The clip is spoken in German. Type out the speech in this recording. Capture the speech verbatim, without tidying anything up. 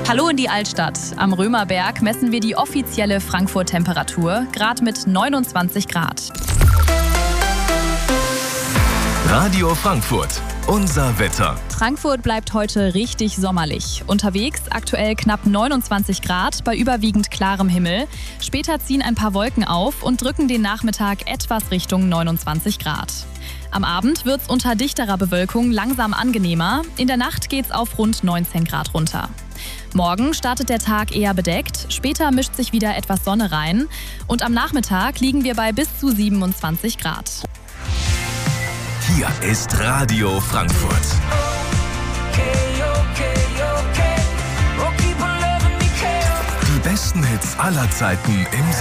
Hallo in die Altstadt. Am Römerberg messen wir die offizielle Frankfurt-Temperatur, gerade mit neunundzwanzig Grad. Radio Frankfurt, unser Wetter. Frankfurt bleibt heute richtig sommerlich. Unterwegs aktuell knapp neunundzwanzig Grad bei überwiegend klarem Himmel. Später ziehen ein paar Wolken auf und drücken den Nachmittag etwas Richtung neunundzwanzig Grad. Am Abend wird es unter dichterer Bewölkung langsam angenehmer. In der Nacht geht's auf rund neunzehn Grad runter. Morgen startet der Tag eher bedeckt, später mischt sich wieder etwas Sonne rein und am Nachmittag liegen wir bei bis zu siebenundzwanzig Grad. Hier ist Radio Frankfurt. Die besten Hits aller Zeiten im